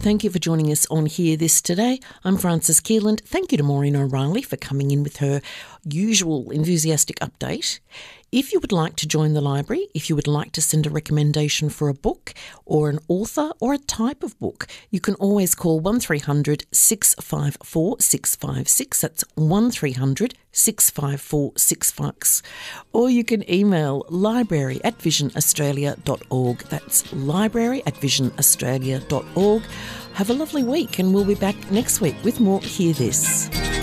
Thank you for joining us on Hear This today. I'm Frances Keeland. Thank you to Maureen O'Reilly for coming in with her usual enthusiastic update. If you would like to join the library, if you would like to send a recommendation for a book or an author or a type of book, you can always call 1300 654 656. That's 1300 654 656. Or you can email library@visionaustralia.org. That's library@visionaustralia.org. Have a lovely week, and we'll be back next week with more Hear This.